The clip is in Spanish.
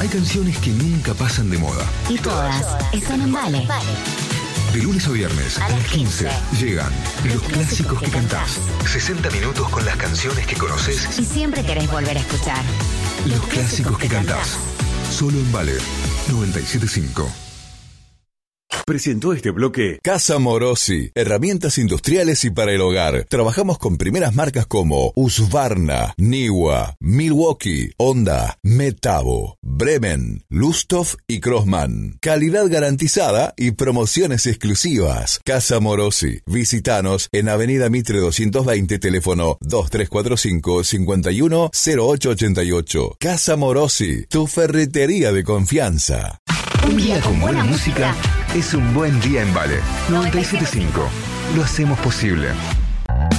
Hay canciones que nunca pasan de moda. Y todas están en Vale. De lunes a viernes a las 15 llegan Los Clásicos que Cantás. 60 minutos con las canciones que conoces Y siempre querés volver a escuchar. Los Clásicos que Cantás. Solo en Vale 97.5. Presentó este bloque Casa Morosi, herramientas industriales y para el hogar. Trabajamos con primeras marcas como Husqvarna, Niwa, Milwaukee, Honda, Metabo, Bremen, Lustoff y Crossman. Calidad garantizada y promociones exclusivas. Casa Morosi. Visítanos en Avenida Mitre 220, teléfono 2345 510888. Casa Morosi, tu ferretería de confianza. Un día con buena música es un buen día en Vale 97.5. Lo hacemos posible.